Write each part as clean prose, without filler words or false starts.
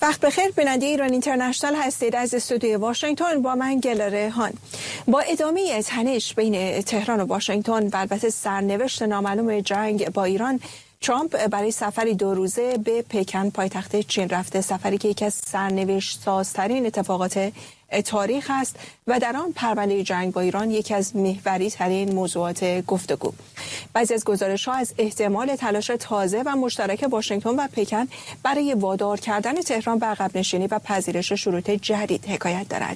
وقت بخیر، بیننده ایران اینترنشنال هستید. از استودیوی واشنگتن با من گلاره هان. با ادامه تنش بین تهران و واشنگتن و البته سرنوشت نامعلوم جنگ با ایران، ترامپ برای سفری 2 روزه به پکن پایتخت چین رفته، سفری که یکی از سرنوشت سازترین اتفاقات تاریخ است و در آن پرونده جنگ با ایران یکی از محوری ترین موضوعات گفتگو. بعضی از گزارش‌ها از احتمال تلاش تازه و مشترک واشنگتن و پکن برای وادار کردن تهران به عقب نشینی و پذیرش شروط جدید حکایت دارد.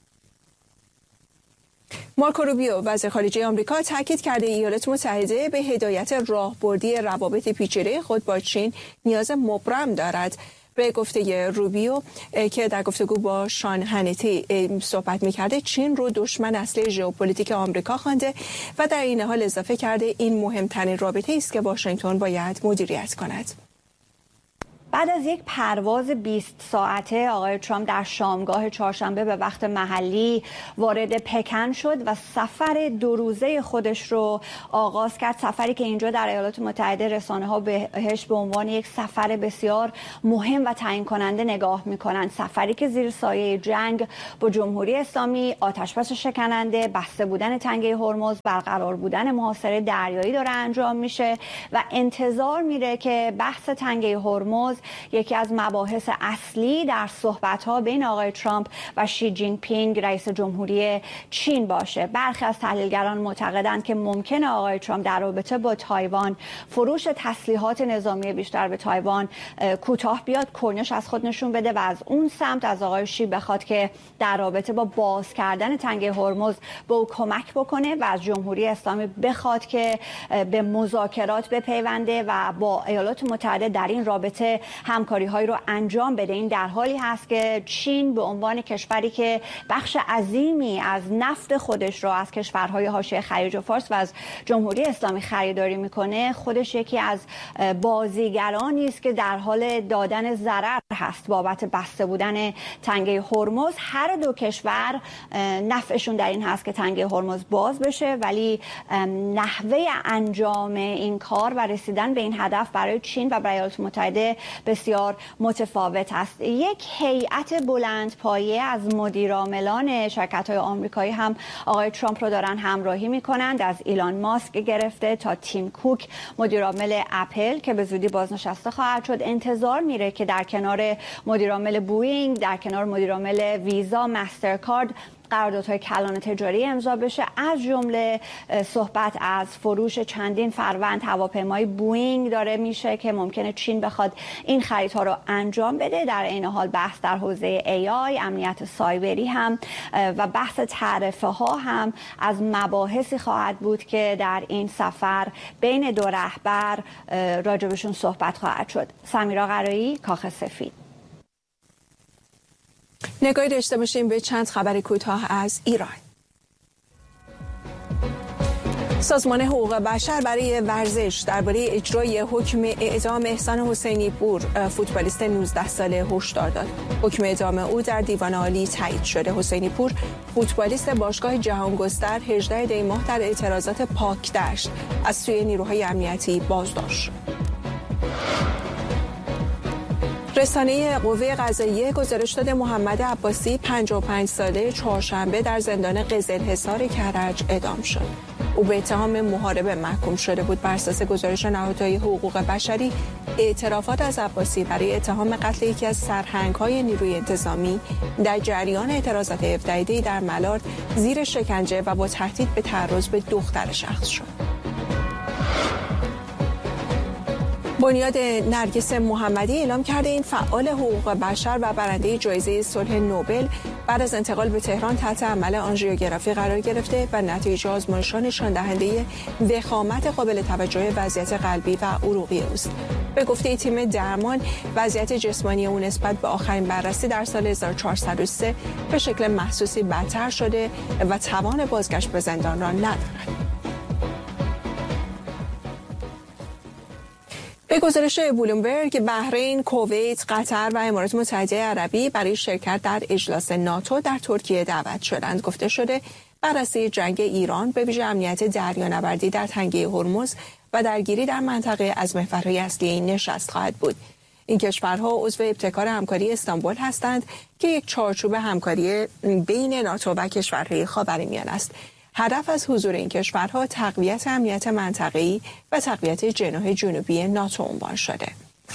مارکو روبیو وزیر خارجه آمریکا تاکید کرده ایالات متحده به هدایت راهبردی روابط پیچیده خود با چین نیاز مبرم دارد. به گفته روبیو که در گفتگو با شان هنیتی صحبت می‌کرده، چین رو دشمن اصلی ژئوپلیتیک آمریکا خوانده و در این حال اضافه کرده این مهمترین رابطه است که واشنگتن باید مدیریت کند. بعد از یک پرواز 20 ساعته آقای ترامپ در شامگاه چهارشنبه به وقت محلی وارد پکن شد و سفر 2 روزه خودش رو آغاز کرد. سفری که اینجا در ایالات متحده رسانه‌ها بهش به عنوان یک سفر بسیار مهم و تعیین کننده نگاه می‌کنند. سفری که زیر سایه جنگ با جمهوری اسلامی، آتشبس شکننده، بسته بودن تنگه هرمز، برقرار بودن محاصره دریایی داره انجام میشه و انتظار میره که بحث تنگه هرمز یکی از مباحث اصلی در صحبت‌ها بین آقای ترامپ و شی جین پینگ رئیس جمهوری چین باشه. برخی از تحلیلگران معتقدند که ممکنه آقای ترامپ در رابطه با تایوان فروش تسلیحات نظامی بیشتر به تایوان کوتاه بیاد، کرنش از خود نشون بده و از اون سمت از آقای شی بخواد که در رابطه با باز کردن تنگه هرمز به او کمک بکنه و از جمهوری اسلامی بخواد که به مذاکرات بپیونده و با ایالات متحده در این رابطه همکاری‌هایی رو انجام بده. این در حالی هست که چین به عنوان کشوری که بخش عظیمی از نفت خودش رو از کشورهای حاشیه خلیج فارس و از جمهوری اسلامی خریداری میکنه، خودش یکی از بازیگرانی است که در حال دادن ضرر هست بابت بسته بودن تنگه هرمز. هر دو کشور نفعشون در این هست که تنگه هرمز باز بشه، ولی نحوه انجام این کار و رسیدن به این هدف برای چین و برای ایالات متحده بسیار متفاوت است. یک هیئت بلندپایه از مدیرعاملان شرکت‌های آمریکایی هم آقای ترامپ رو دارن همراهی می‌کنند، از ایلان ماسک گرفته تا تیم کوک مدیرعامل اپل که به زودی بازنشسته خواهد شد. انتظار میره که در کنار مدیرعامل بوئینگ، در کنار مدیرعامل ویزا، مسترکارد قراردادهای کلان تجاری امضا بشه، از جمله صحبت از فروش چندین فروند هواپیمای بوئینگ داره میشه که ممکنه چین بخواد این خریدها رو انجام بده. در این حال بحث در حوزه AI، امنیت سایبری هم و بحث تعرفه ها هم از مباحثی خواهد بود که در این سفر بین دو رهبر راجبشون صحبت خواهد شد. سمیرا قرایی، کاخ سفید. نگاهی داشته باشیم به چند خبر کوتاه از ایران. سازمان حقوق بشر برای ورزش درباره اجرای حکم اعدام احسان حسینی پور، فوتبالیست 19 ساله، هشدار داد. حکم اعدام او در دیوان عالی تایید شده. حسینی پور، فوتبالیست باشگاه جهانگستر، 18 دی ماه در اعتراضات پاکدشت از سوی نیروهای امنیتی بازداشت شد. رسانه قوه قضاییه گزارش داده محمد عباسی 55 ساله چهارشنبه در زندان قزلحصار کرج اعدام شد. او به اتهام محاربه محکوم شده بود. بر اساس گزارش نهادهای حقوق بشری، اعترافات از عباسی برای اتهام قتل یکی از سرهنگ‌های نیروی انتظامی در جریان اعتراضات 17 دی در ملارد زیر شکنجه و با تهدید به تعرض به دختر شخص شد. بنیاد نرگس محمدی اعلام کرده این فعال حقوق بشر و برنده جایزه صلح نوبل بعد از انتقال به تهران تحت عمل آنژیوگرافی قرار گرفته و نتیجه آزمایش‌ها نشان دهنده وخامت قابل توجه وضعیت قلبی و عروقی اوست. به گفته تیم درمان، وضعیت جسمانی او نسبت به آخرین بررسی در سال 1403 به شکل محسوسی بدتر شده و توان بازگشت به زندان را ندارد. به گزارش بلومبرگ، بحرین، کویت، قطر و امارات متحده عربی برای شرکت در اجلاس ناتو در ترکیه دعوت شدند. گفته شده بررسی جنگ ایران، به ویژه امنیت دریانوردی در تنگه هرمز و درگیری در منطقه از محورهای اصلی این نشست خواهد بود. این کشورها عضو ابتکار همکاری استانبول هستند که یک چارچوب همکاری بین ناتو و کشورهای خاورمیانه است. هدف از حضور این کشورها تقویت امنیت منطقه‌ای و تقویت جناح جنوبی ناتو عنوان شده.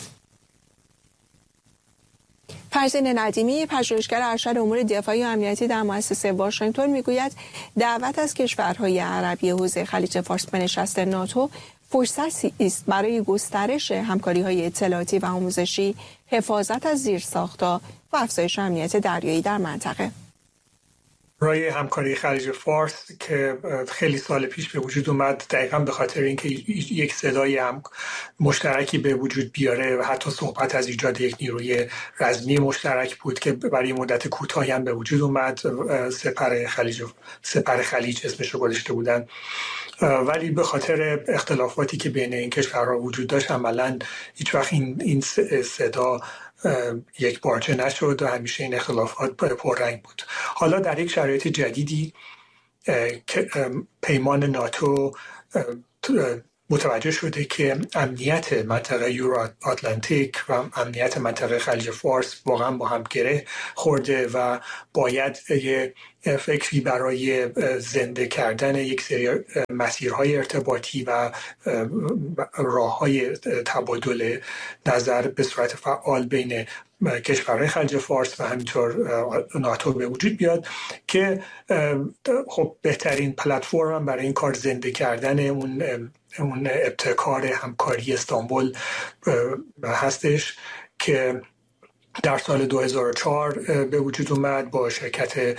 فرزین ندیمی، پژوهشگر ارشد امور دفاعی و امنیتی در مؤسسه واشنگتن، میگوید دعوت از کشورهای عربی حوزه خلیج فارس به نشست ناتو فرصتی است برای گسترش همکاری‌های اطلاعاتی و آموزشی، حفاظت از زیرساخت‌ها و افزایش امنیت دریایی در منطقه. رای همکاری خلیج فارس که خیلی سال پیش به وجود اومد دقیقاً به خاطر اینکه یک صدای هم مشترکی به وجود بیاره و حتی صحبت از ایجاد یک نیروی رزمی مشترک بود که برای مدت کوتاهی هم به وجود اومد. سپر خلیج اسمش رو گذاشته بودن، ولی به خاطر اختلافاتی که بین این کشورها وجود داشت عملاً هیچ وقت این صدا یک پارچه نشد و همیشه این اختلافات پررنگ بود. حالا در یک شرایط جدیدی که پیمان ناتو متوجه شده که امنیت منطقه یورو آتلانتیک و امنیت منطقه خلیج فارس واقعا با هم گره خورده و باید یه فکری برای زنده کردن یک سری مسیرهای ارتباطی و راههای تبادل نظر به صورت فعال بین کشورهای خلیج فارس و همینطور ناتو به وجود بیاد که خب بهترین پلتفرم برای این کار زنده کردن اون ابتکار همکاری استانبول هستش که در سال 2004 به وجود اومد با شرکت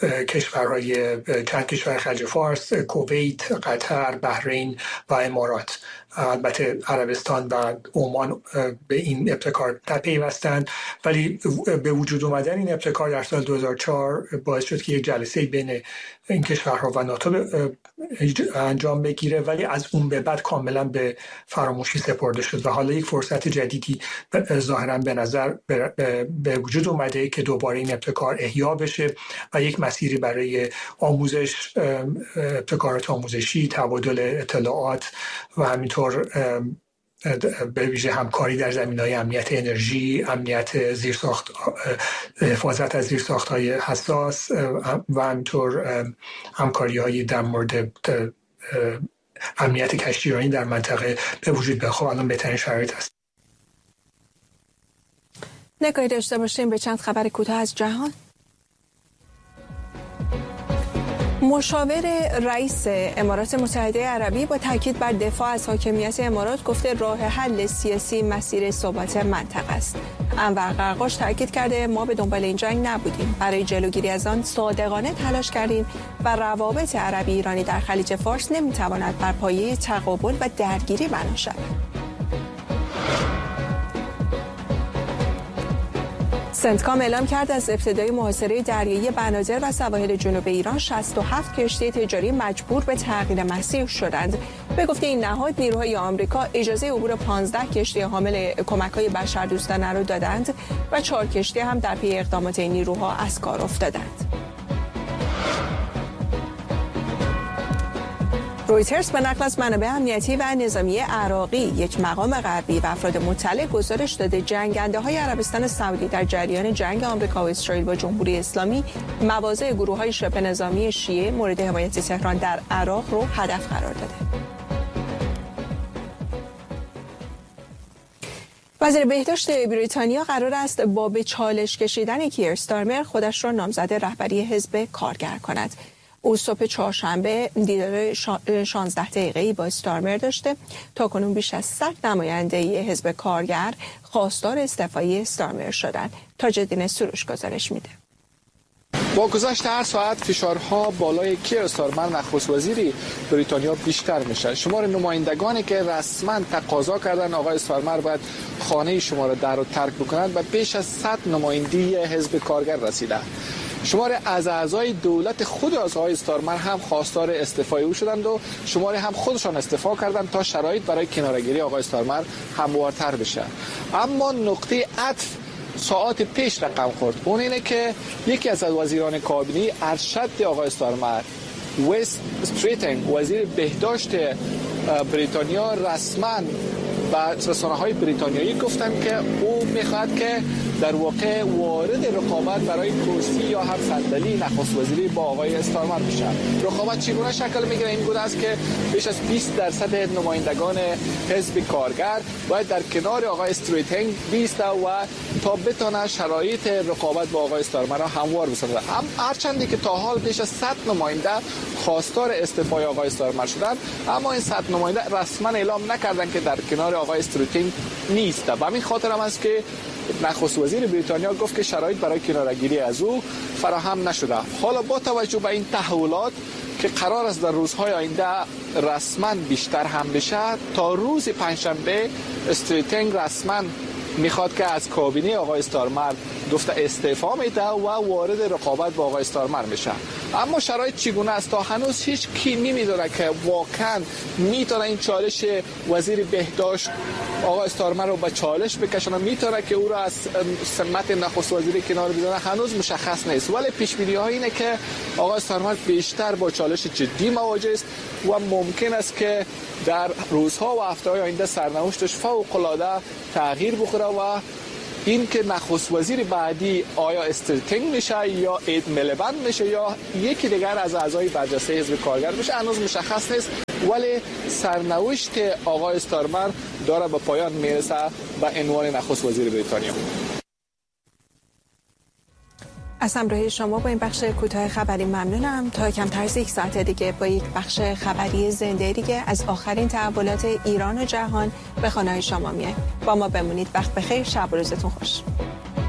چند کشور خلیج فارس، کویت، قطر، بحرین و امارات. البته عربستان و عمان به این ابتکار نپیوستند، ولی به وجود اومدن این ابتکار در سال 2004 باعث شد که یک جلسه بین این کشورها و ناتو انجام بگیره، ولی از اون به بعد کاملا به فراموشی سپرده شد و حالا یک فرصت جدیدی ظاهرا به نظر به وجود اومده که دوباره این ابتکار احیا بشه و یک مسیری برای آموزش، ابتکارات آموزشی، تبادل اطلاعات و همینطور به ویژه همکاری در زمینه‌های امنیت انرژی، امنیت زیرساخت، حفاظت از زیرساخت‌های حساس و همینطور همکاری‌های در مورد امنیت کشتیرانی در منطقه به وجود بیاد. خب الان بهترین شرایط است. نگاهی داشته باشیم به چند خبر کوتاه از جهان. مشاور رئیس امارات متحده عربی با تاکید بر دفاع از حاکمیت امارات گفته راه حل سیاسی مسیر ثبات منطقه است. انور قرقاش تاکید کرده ما به دنبال این جنگ نبودیم، برای جلوگیری از آن صادقانه تلاش کردیم و روابط عربی ایرانی در خلیج فارس نمیتواند بر پایه تقابل و درگیری بنا شود. سنتکام اعلام کرد از ابتدای محاصره دریایی بنادر و سواحل جنوب ایران 67 کشتی تجاری مجبور به تغییر مسیر شدند. به گفته این نهاد نیروهای آمریکا اجازه عبور 15 کشتی حامل کمک‌های بشردوستانه را دادند و 4 کشتی هم در پی اقدامات این نیروها از کار افتادند. رویترز به نقل از منابع امنیتی و نظامی عراقی یک مقام غربی و افراد مطلع گزارش داده جنگنده‌های عربستان سعودی در جریان جنگ آمریکا و اسرائیل با جمهوری اسلامی مواضع گروه‌های شبه نظامی شیعه مورد حمایت تهران در عراق رو هدف قرار داده. وزیر بهداشت بریتانیا قرار است با به چالش کشیدن کیر استارمر خودش را نامزد رهبری حزب کارگر کند. او صبح چهارشنبه دیدار 16 دقیقه‌ای با استارمر داشته. تاکنون بیش از 100 نماینده حزب کارگر خواستار استعفای استارمر شدند. تاج‌الدین سروش گزارش میده. با گذشت هر ساعت فشارها بالای کیر استارمر نخست وزیری بریتانیا بیشتر میشه. شمار نمایندگانی که رسما تقاضا کردن آقای استارمر باید خانه شما را در و ترک بکنند و بیش از 100 نمایندگی حزب کارگر رسیده. شمار از اعضای دولت خود از آقای استارمر هم خواستار استعفای او شدند و شماری هم خودشان استعفا کردند تا شرایط برای کناره‌گیری آقای استارمر هموارتر بشه. اما نقطه عطف ساعات پیش رقم خورد. اون اینه که یکی از وزیران کابینه ارشد آقای استارمر، وست استریتن، وزیر بهداشت بریتانیا، رسما و رسانه‌های بریتانیایی گفتند که او می‌خواهد که در واقع وارد رقابت برای کرسی یا هم صندلی نخست وزیری با آقای استارمر بشه. رقابت چگونه شکل میگیره؟ این گونه است که بیش از 20% نمایندگان حزب کارگر باید در کنار آقای استریتینگ بیسته و تا بتونه شرایط رقابت با آقای استارمر را هموار بسازه. هرچندی که تا حال بیش از 100 نماینده خواستار استعفای آقای استارمر شدند، اما این 100 نماینده رسما اعلام نکردند که در کنار آقای استریتینگ نیست. و همین خاطر هم است که نخست وزیر بریتانیا گفت که شرایط برای کناره‌گیری از او فراهم نشده. حالا با توجه به این تحولات که قرار است در روزهای آینده رسما بیشتر هم بشه، تا روز پنجشنبه استریتینگ رسما میخواد که از کابینه آقای استارمر گفته استعفا میده و وارد رقابت با آقای استارمر میشه. اما شرایط چگونه است؟ تا هنوز هیچ کی نمیدونه که واقعا میتونه این چالش وزیر بهداشت آقای استارمر رو به چالش بکشونه، میتونه که او را از سمت نخست وزیری کنار بزنه، هنوز مشخص نیست. ولی پیش بینی ها اینه که آقای استارمر بیشتر با چالش جدی مواجه است و ممکن است که در روزها و هفته‌های آینده سرنوشتش فوق‌العاده تغییر بخوره و این که نخست وزیر بعدی آیا استریتینگ میشه یا اید میلیبند میشه یا یکی دیگر از اعضای برجسته حزب کارگر میشه هنوز مشخص نیست. ولی سرنوشت آقای استارمر داره به پایان میرسه به عنوان نخست وزیر بریتانیا. از همراهی شما با این بخش کوتاه خبری ممنونم. تا کمتر از یک ساعت دیگه با یک بخش خبری زنده دیگه از آخرین تحولات ایران و جهان به خانه شما میایم. با ما بمونید. وقت بخیر. شب و روزتون خوش.